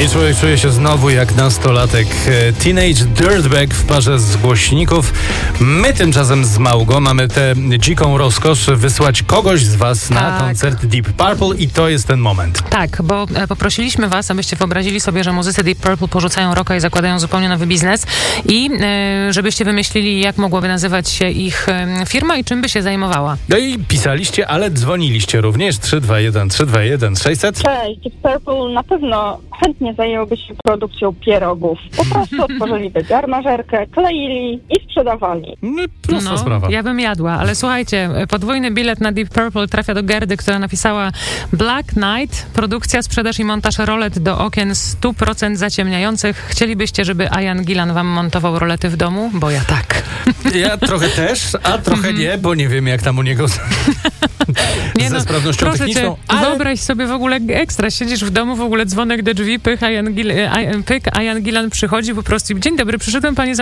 I człowiek czuje się znowu jak nastolatek. Teenage Dirtbag w parze z głośników. My tymczasem z Małgo mamy tę dziką rozkosz wysłać kogoś z was na koncert Deep Purple i to jest ten moment. Tak, bo poprosiliśmy was, abyście wyobrazili sobie, że muzycy Deep Purple porzucają rocka i zakładają zupełnie nowy biznes i żebyście wymyślili, jak mogłaby nazywać się ich firma i czym by się zajmowała. No i pisaliście, ale dzwoniliście również 321 600. Cześć, Deep Purple na pewno chętnie zajęłoby się produkcją pierogów. Po prostu otworzyliby garmażerkę, kleili i sprzedawali. No, prosta sprawa. Ja bym jadła, ale słuchajcie, podwójny bilet na Deep Purple trafia do Gerdy, która napisała Black Knight, produkcja, sprzedaż i montaż rolet do okien 100% zaciemniających. Chcielibyście, żeby Ian Gillan wam montował rolety w domu? Bo ja tak. Ja trochę też, a trochę nie, bo nie wiem jak tam u niego ze sprawnością proszę techniczną. Cię, wyobraź sobie w ogóle ekstra, siedzisz w domu, w ogóle dzwonek do drzwi, Ian Gillan przychodzi po prostu. Dzień dobry, przyszedłem pani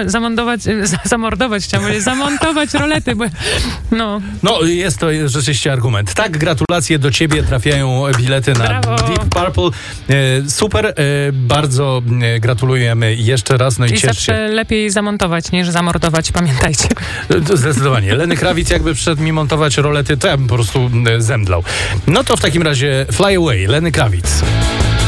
zamontować rolety, bo No, jest to rzeczywiście argument. Tak, gratulacje do ciebie, trafiają bilety na Brawo. Deep Purple. Super, bardzo gratulujemy jeszcze raz, no i I ciesz się. zawsze lepiej zamontować niż zamordować, pamiętajcie. Zdecydowanie. Lenny Kravitz jakby przyszedł mi montować rolety, to ja bym po prostu zemdlał. No to w takim razie Fly Away, Lenny Kravitz.